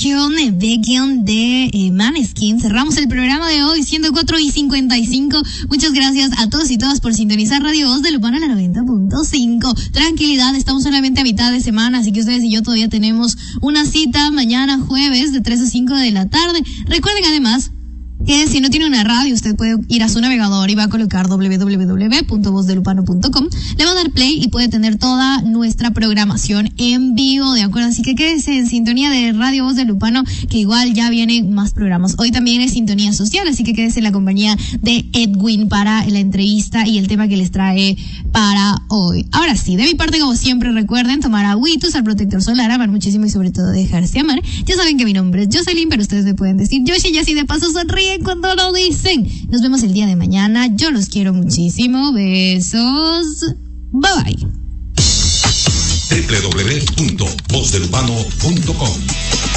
canción Begin de Maneskin. Cerramos el programa de hoy siendo 4:55. Muchas gracias a todos y todas por sintonizar Radio Voz de Lupano a la 90.5. Tranquilidad, estamos solamente a mitad de semana, así que ustedes y yo todavía tenemos una cita mañana jueves de 3 a 5 de la tarde. Recuerden además que si no tiene una radio, usted puede ir a su navegador y va a colocar www.vozdelupano.com, le va a dar play y puede tener toda nuestra programación en vivo, ¿de acuerdo? Así que quédese en sintonía de Radio Voz de Lupano, que igual ya vienen más programas. Hoy también es sintonía social, así que quédese en la compañía de Edwin para la entrevista y el tema que les trae para hoy. Ahora sí, de mi parte, como siempre, recuerden tomar agüita, usar protector solar, amar muchísimo y sobre todo dejarse amar. Ya saben que mi nombre es Jocelyn, pero ustedes me pueden decir Yoshi y así de paso sonríen cuando lo dicen. Nos vemos el día de mañana. Yo los quiero muchísimo. Besos. Bye bye. www.vozdelupano.com